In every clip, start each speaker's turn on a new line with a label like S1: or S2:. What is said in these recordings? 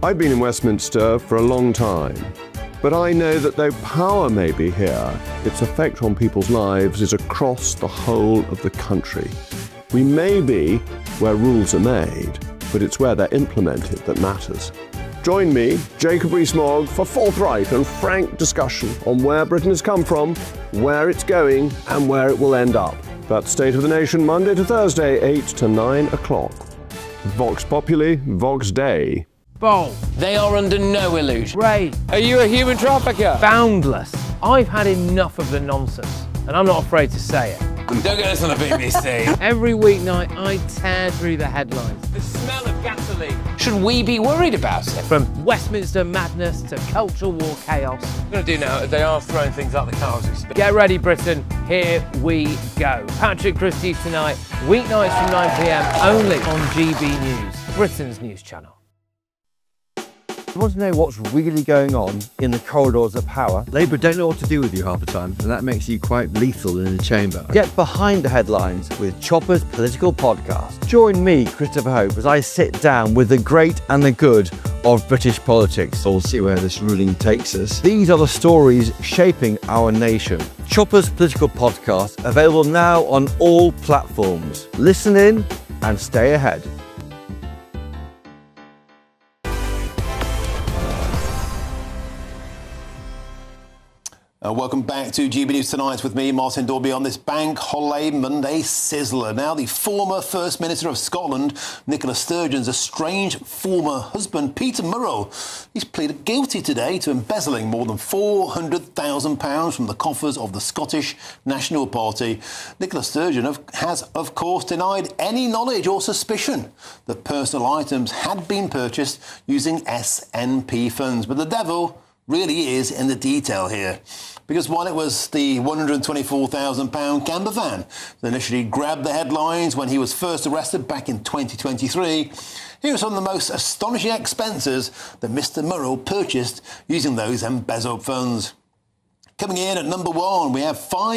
S1: I've been in Westminster for a long time, but I know that though power may be here, its effect on people's lives is across the whole of the country. We may be where rules are made, but it's where they're implemented that matters. Join me, Jacob Rees-Mogg, for forthright and frank discussion on where Britain has come from, where it's going, and where it will end up. That's State of the Nation, Monday to Thursday, 8 to 9 o'clock. Vox Populi, Vox Dei.
S2: Bold.
S3: They are under no illusion.
S2: Ray.
S3: Are you a human trafficker?
S2: Boundless. I've had enough of the nonsense, and I'm not afraid to say it.
S3: Don't get this on the BBC.
S2: Every weeknight, I tear through the headlines.
S3: The smell of gasoline. Should we be worried about it?
S2: From Westminster madness to cultural war chaos.
S3: What I'm going to do now is they are throwing things out the car as we speak.
S2: Get ready, Britain. Here we go. Patrick Christie's tonight, weeknights from 9 p.m, only on GB News, Britain's news channel.
S4: You want to know what's really going on in the corridors of power? Labour don't know what to do with you half the time, and that makes you quite lethal in the chamber. Get behind the headlines with Chopper's Political Podcast. Join me, Christopher Hope, as I sit down with the great and the good of British politics. We'll see where this ruling takes us. These are the stories shaping our nation. Chopper's Political Podcast, available now on all platforms. Listen in and stay ahead.
S5: Welcome back to GB News Tonight with me, Martin Dorby, on this Bank Holiday Monday sizzler. Now, the former First Minister of Scotland, Nicola Sturgeon's estranged former husband, Peter Murrell, he's pleaded guilty today to embezzling more than £400,000 from the coffers of the Scottish National Party. Nicola Sturgeon has, of course, denied any knowledge or suspicion that personal items had been purchased using SNP funds. But the devil really is in the detail here. Because while it was the £124,000 camper van that initially grabbed the headlines when he was first arrested back in 2023, here are some of the most astonishing expenses that Mr Murrell purchased using those embezzled funds. Coming in at number one, we have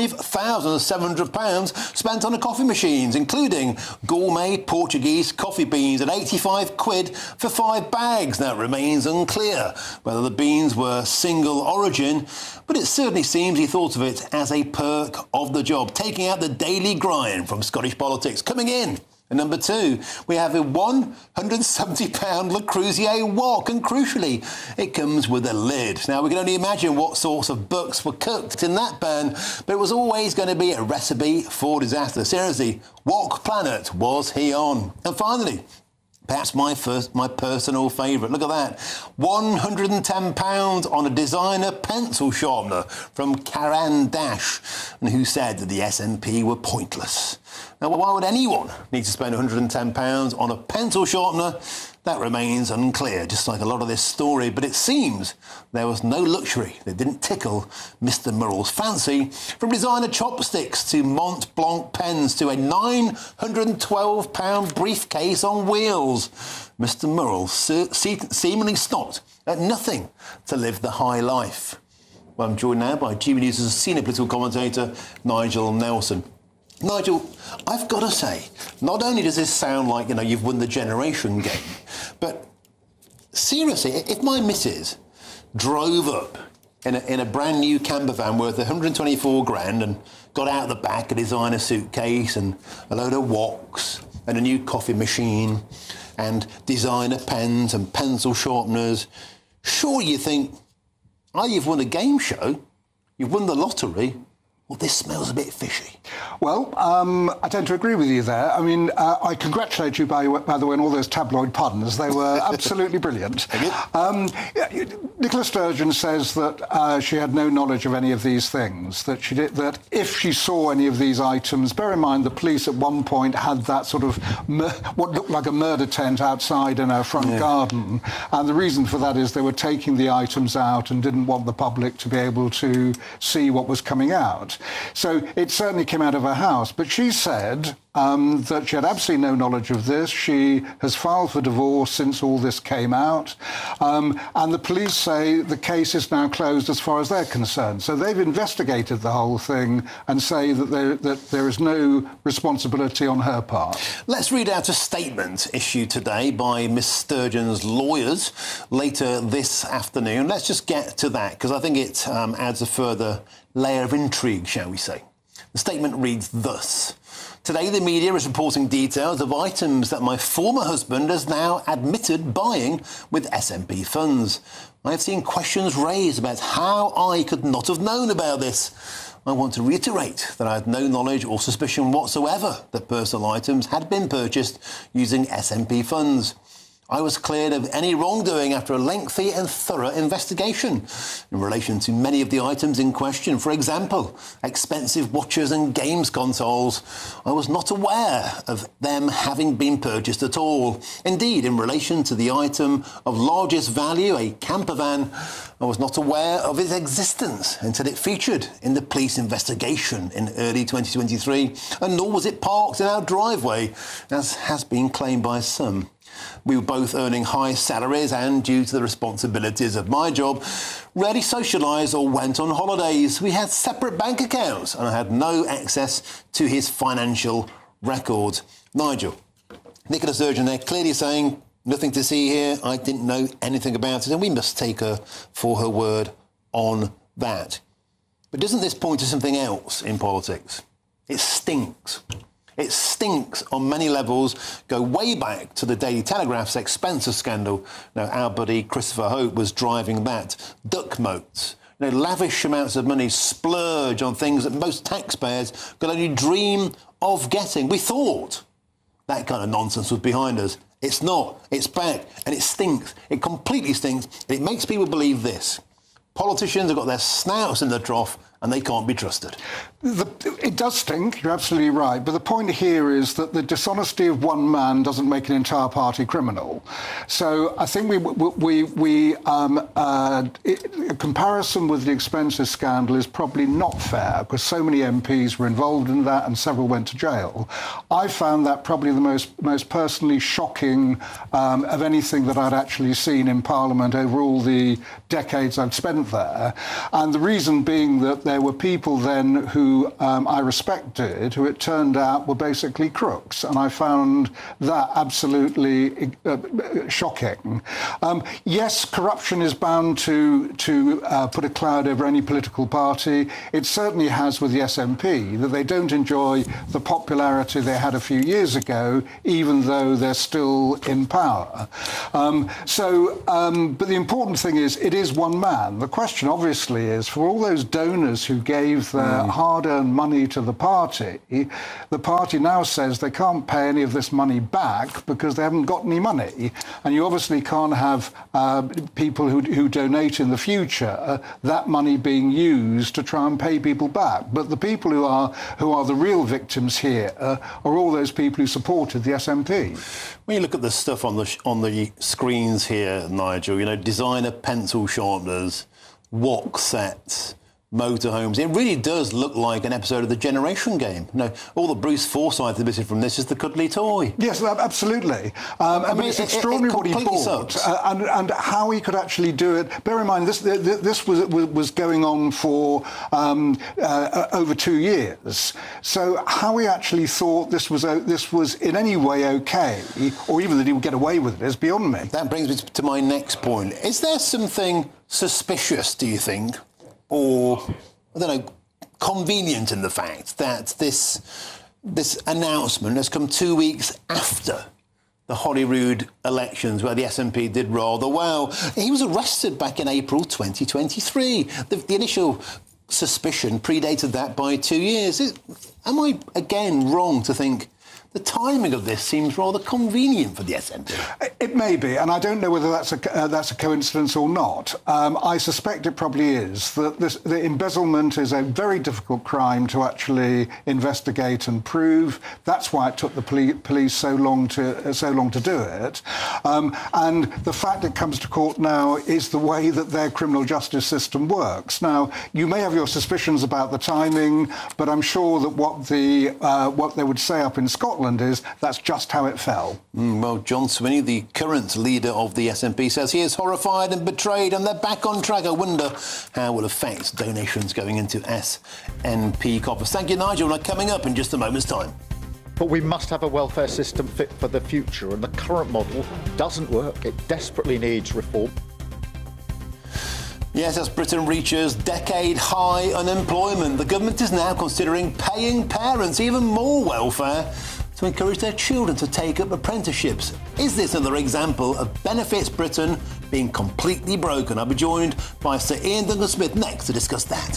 S5: £5,700 spent on coffee machines, including gourmet Portuguese coffee beans at 85 quid for 5 bags. Now, it remains unclear whether the beans were single origin, but it certainly seems he thought of it as a perk of the job, taking out the daily grind from Scottish politics. Coming in at number two, we have a £170 Le Creuset wok, and crucially, it comes with a lid. Now, we can only imagine what sorts of books were cooked in that pan, but it was always going to be a recipe for disaster. Seriously, what planet was he on? And finally, perhaps my personal favourite. Look at that. £110 on a designer pencil sharpener from Caran d'Ache, and who said that the SNP were pointless. Now, why would anyone need to spend £110 on a pencil sharpener? That remains unclear, just like a lot of this story. But it seems there was no luxury that didn't tickle Mr Murrell's fancy, from designer chopsticks to Mont Blanc pens to a £912 briefcase on wheels. Mr Murrell seemingly stopped at nothing to live the high life. Well, I'm joined now by GB News' senior political commentator, Nigel Nelson. Nigel, I've got to say, not only does this sound like, you've won the generation game, but seriously, if my missus drove up in a brand new camper van worth 124 grand and got out the back a designer suitcase and a load of woks and a new coffee machine and designer pens and pencil sharpeners, sure you think, you've won a game show, you've won the lottery. Well, this smells a bit fishy.
S6: Well, I tend to agree with you there. I mean, I congratulate you, by the way, on all those tabloid puns. They were absolutely brilliant.
S5: Thank you.
S6: Nicola Sturgeon says that she had no knowledge of any of these things, that if she saw any of these items, bear in mind the police at one point had that sort of what looked like a murder tent outside in her front garden, and the reason for that is they were taking the items out and didn't want the public to be able to see what was coming out. So it certainly came out of her house, but she said that she had absolutely no knowledge of this. She has filed for divorce since all this came out. And the police say the case is now closed as far as they're concerned. So they've investigated the whole thing and say that there is no responsibility on her part.
S5: Let's read out a statement issued today by Miss Sturgeon's lawyers later this afternoon. Let's just get to that, because I think it adds a further layer of intrigue, shall we say. The statement reads thus. Today, the media is reporting details of items that my former husband has now admitted buying with SNP funds. I have seen questions raised about how I could not have known about this. I want to reiterate that I had no knowledge or suspicion whatsoever that personal items had been purchased using SNP funds. I was cleared of any wrongdoing after a lengthy and thorough investigation in relation to many of the items in question. For example, expensive watches and games consoles. I was not aware of them having been purchased at all. Indeed, in relation to the item of largest value, a camper van, I was not aware of its existence until it featured in the police investigation in early 2023, and nor was it parked in our driveway, as has been claimed by some. We were both earning high salaries and, due to the responsibilities of my job, rarely socialised or went on holidays. We had separate bank accounts and I had no access to his financial records. Nigel, Nicola Sturgeon there clearly saying, nothing to see here, I didn't know anything about it, and we must take her for her word on that. But doesn't this point to something else in politics? It stinks. It stinks on many levels, go way back to the Daily Telegraph's Expenser scandal. Now, our buddy Christopher Hope was driving that. Duck moats, lavish amounts of money, splurge on things that most taxpayers could only dream of getting. We thought that kind of nonsense was behind us. It's not. It's back. And it stinks. It completely stinks. And it makes people believe this. Politicians have got their snouts in the trough and they can't be trusted.
S6: It does stink, you're absolutely right, but the point here is that the dishonesty of one man doesn't make an entire party criminal. So I think a comparison with the Expenses scandal is probably not fair, because so many MPs were involved in that and several went to jail. I found that probably the most personally shocking of anything that I'd actually seen in Parliament over all the decades I've spent there. And the reason being that there were people then who I respected, who it turned out were basically crooks, and I found that absolutely shocking. Yes, corruption is bound to put a cloud over any political party. It certainly has with the SNP, that they don't enjoy the popularity they had a few years ago, even though they're still in power. But the important thing is, it is one man. The question, obviously, is for all those donors who gave their hard-earned money to the party now says they can't pay any of this money back because they haven't got any money. And you obviously can't have people who donate in the future, that money being used to try and pay people back. But the people who are the real victims here are all those people who supported the SNP.
S5: When you look at the stuff on the screens here, Nigel, designer pencil sharpeners, wok sets, motorhomes. It really does look like an episode of The Generation Game. All that Bruce Forsyth is missing from this is the cuddly toy.
S6: Yes, absolutely. I mean, it's extraordinary what he bought and how he could actually do it. Bear in mind, this was going on for over 2 years. So how he actually thought this was in any way okay, or even that he would get away with it, is beyond me.
S5: That brings me to my next point. Is there something suspicious, do you think, or, I don't know, convenient in the fact that this announcement has come 2 weeks after the Holyrood elections, where the SNP did rather well? He was arrested back in April 2023. The initial suspicion predated that by 2 years. Am I, again, wrong to think the timing of this seems rather convenient for the SNP.
S6: It may be, and I don't know whether that's a coincidence or not. I suspect it probably is. The embezzlement is a very difficult crime to actually investigate and prove. That's why it took the police so long to do it. And the fact it comes to court now is the way that their criminal justice system works. Now, you may have your suspicions about the timing, but I'm sure that what they would say up in Scotland is that's just how it fell.
S5: Well, John Swinney, the current leader of the SNP, says he is horrified and betrayed, and they're back on track. I wonder how it will affect donations going into SNP coffers. Thank you, Nigel. Now, coming up in just a moment's time.
S7: But we must have a welfare system fit for the future, and the current model doesn't work. It desperately needs reform.
S5: Yes, as Britain reaches decade-high unemployment, the government is now considering paying parents even more welfare to encourage their children to take up apprenticeships. Is this another example of Benefits Britain being completely broken? I'll be joined by Sir Ian Duncan-Smith next to discuss that.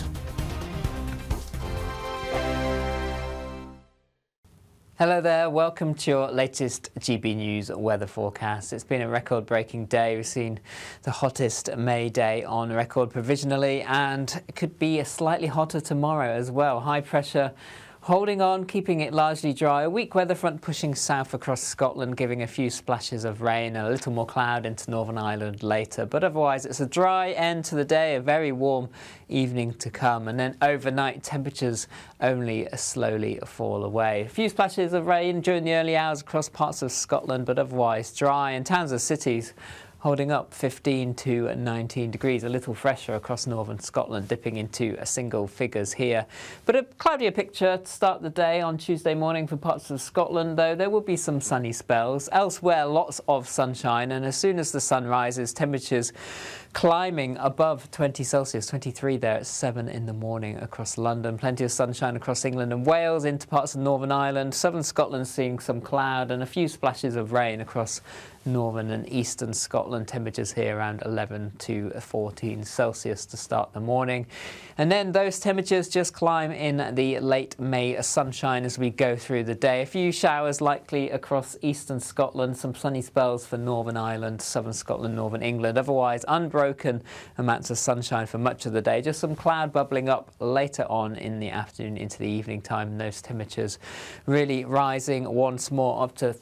S8: Hello there, welcome to your latest GB News weather forecast. It's been a record-breaking day. We've seen the hottest May day on record provisionally, and it could be slightly hotter tomorrow as well. High pressure holding on, keeping it largely dry. A weak weather front pushing south across Scotland, giving a few splashes of rain and a little more cloud into Northern Ireland later. But otherwise, it's a dry end to the day, a very warm evening to come. And then overnight, temperatures only slowly fall away. A few splashes of rain during the early hours across parts of Scotland, but otherwise dry. And towns and cities holding up 15 to 19 degrees, a little fresher across northern Scotland, dipping into single figures here. But a cloudier picture to start the day on Tuesday morning for parts of Scotland, though there will be some sunny spells. Elsewhere, lots of sunshine, and as soon as the sun rises, temperatures climbing above 20 Celsius, 23 there at 7 in the morning across London. Plenty of sunshine across England and Wales into parts of Northern Ireland. Southern Scotland seeing some cloud and a few splashes of rain across northern and eastern Scotland. Temperatures here around 11 to 14 Celsius to start the morning. And then those temperatures just climb in the late May sunshine as we go through the day. A few showers likely across eastern Scotland, some sunny spells for Northern Ireland, southern Scotland, northern England. Otherwise, unbroken amounts of sunshine for much of the day. Just some cloud bubbling up later on in the afternoon into the evening time. And those temperatures really rising once more up to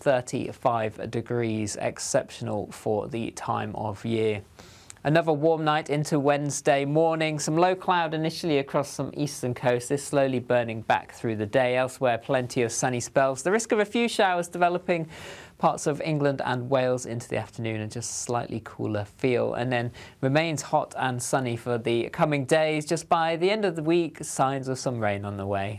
S8: 35 degrees. Exceptional for the time of year. Another warm night into Wednesday morning. Some low cloud initially across some eastern coast. This slowly burning back through the day. Elsewhere, plenty of sunny spells. The risk of a few showers developing parts of England and Wales into the afternoon, and just slightly cooler feel. And then remains hot and sunny for the coming days. Just by the end of the week, signs of some rain on the way.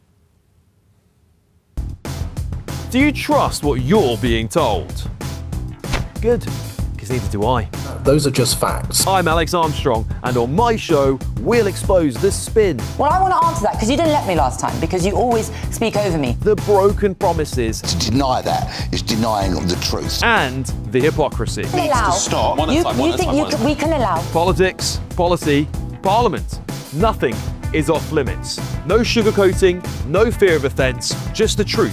S9: Do you trust what you're being told? Good, because neither do I.
S10: Those are just facts.
S9: I'm Alex Armstrong, and on my show, we'll expose the spin.
S11: Well, I want to answer that, because you didn't let me last time, because you always speak over me.
S9: The broken promises.
S12: To deny that is denying the truth.
S9: And the hypocrisy.
S11: We can allow. We can allow.
S9: Politics, policy, parliament. Nothing is off limits. No sugarcoating, no fear of offence, just the truth.